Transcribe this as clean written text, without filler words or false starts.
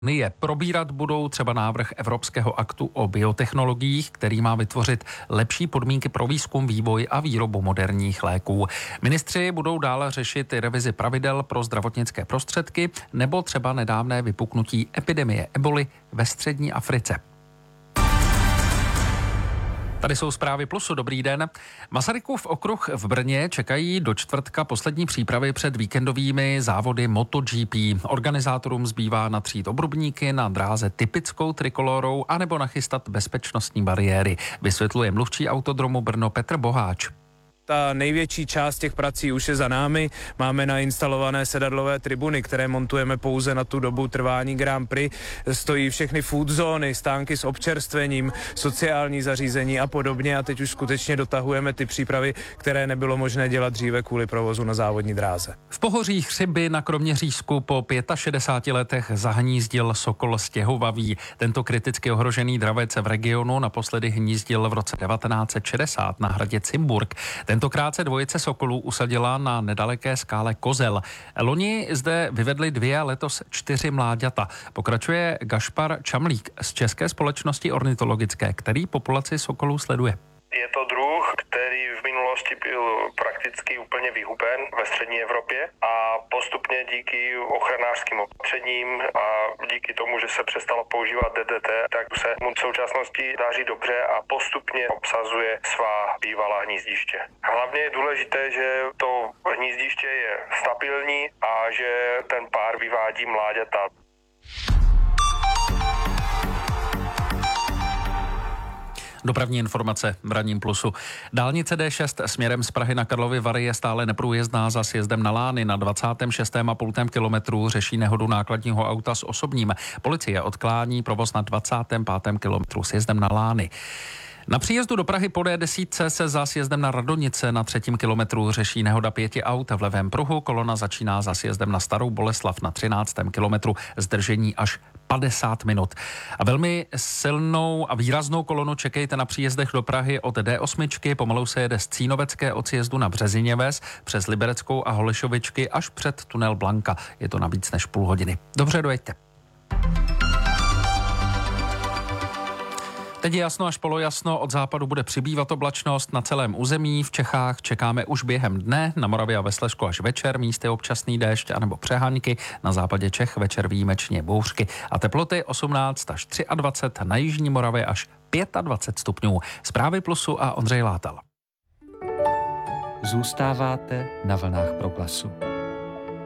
Probírat budou třeba návrh Evropského aktu o biotechnologiích, který má vytvořit lepší podmínky pro výzkum, vývoj a výrobu moderních léků. Ministři budou dále řešit i revizi pravidel pro zdravotnické prostředky nebo třeba nedávné vypuknutí epidemie eboly ve střední Africe. Tady jsou zprávy Plusu. Dobrý den. Masarykův okruh v Brně čekají do čtvrtka poslední přípravy před víkendovými závody MotoGP. Organizátorům zbývá natřít obrubníky na dráze typickou trikolorou anebo nachystat bezpečnostní bariéry. Vysvětluje mluvčí autodromu Brno Petr Boháč. Ta největší část těch prací už je za námi. Máme nainstalované sedadlové tribuny, které montujeme pouze na tu dobu trvání Grand Prix. Stojí všechny food zóny, stánky s občerstvením, sociální zařízení a podobně. A teď už skutečně dotahujeme ty přípravy, které nebylo možné dělat dříve kvůli provozu na závodní dráze. V pohoří Chřiby na Kroměřížsku po 65 letech zahnízdil sokol stěhovavý. Tento kriticky ohrožený dravec v regionu naposledy hnízdil v roce 1960 na hradě Cimburk. Tentokrát se dvojice sokolů usadila na nedaleké skále Kozel. Loni zde vyvedli 2 a letos 4 mláďata. Pokračuje Gašpar Čamlík z České společnosti ornitologické, který populaci sokolů sleduje. Je to druh, který v minulosti byl prakticky úplně vyhuben ve střední Evropě a postupně díky ochranářským opatřením a díky tomu, že se přestalo používat DDT, tak se mu v současnosti daří dobře a postupně obsazuje svá bývalá hnízdiště. Hlavně je důležité, že to hnízdiště je stabilní a že ten pár vyvádí mláďata. Dopravní informace v Ranním Plusu. Dálnice D6 směrem z Prahy na Karlovy Vary je stále neprůjezdná za sjezdem na Lány. Na 26,5 kilometru řeší nehodu nákladního auta s osobním. Policie odklání provoz na 25. kilometru sjezdem na Lány. Na příjezdu do Prahy po D10 se za sjezdem na Radonice na 3. kilometru řeší nehoda 5 aut v levém pruhu. Kolona začíná za sjezdem na Starou Boleslav na 13. kilometru, zdržení až 50 minut. A velmi silnou a výraznou kolonu čekejte na příjezdech do Prahy od D8. Pomalu se jede z Cínovecké od sjezdu na Březiněves přes Libereckou a Holešovičky až před tunel Blanka. Je to na víc než půl hodiny. Dobře, dojeďte. Teď je jasno až polojasno, od západu bude přibývat oblačnost na celém území. V Čechách čekáme už během dne, na Moravě a ve Slezsku až večer, místy občasný déšť anebo přehánky, na západě Čech večer výjimečně bouřky a teploty 18 až 23, na jižní Moravě až 25 stupňů. Zprávy Plusu a Ondřej Látal. Zůstáváte na vlnách Proglasu.